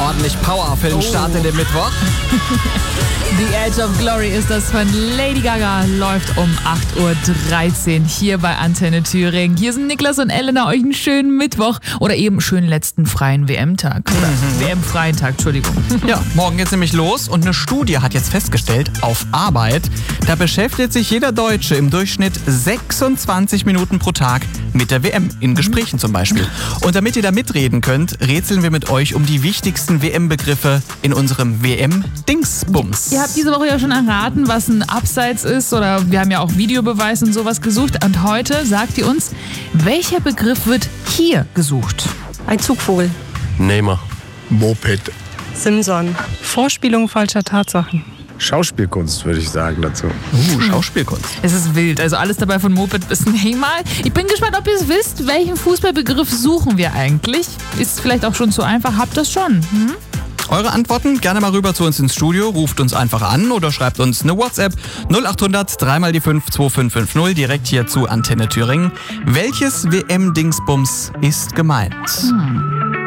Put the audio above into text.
Ordentlich Power für den Start in den Mittwoch. The Edge of Glory ist das von Lady Gaga, läuft um 8.13 Uhr hier bei Antenne Thüringen. Hier sind Niklas und Elena, euch einen schönen Mittwoch oder eben schönen letzten freien WM-Tag. Oder WM-freien Tag, Entschuldigung. Ja, morgen geht's nämlich los und eine Studie hat jetzt festgestellt, auf Arbeit, da beschäftigt sich jeder Deutsche im Durchschnitt 26 Minuten pro Tag mit der WM, in Gesprächen zum Beispiel. Und damit ihr da mitreden könnt, rätseln wir mit euch um die wichtigsten WM-Begriffe in unserem WM-Dingsbums. Ihr habt diese Woche ja schon erraten, was ein Abseits ist, oder wir haben ja auch Videobeweis und sowas gesucht. Und heute sagt ihr uns, welcher Begriff wird hier gesucht? Ein Zugvogel. Neymar. Moped. Simson. Vorspielung falscher Tatsachen. Schauspielkunst, würde ich sagen dazu. Schauspielkunst. Es ist wild, also alles dabei von Moped bis Neymar. Ich bin gespannt, ob ihr es wisst, welchen Fußballbegriff suchen wir eigentlich? Ist vielleicht auch schon zu einfach, habt das schon? Eure Antworten gerne mal rüber zu uns ins Studio, ruft uns einfach an oder schreibt uns eine WhatsApp 0800 3 mal die 5 2550 direkt hier zu Antenne Thüringen. Welches WM-Dingsbums ist gemeint?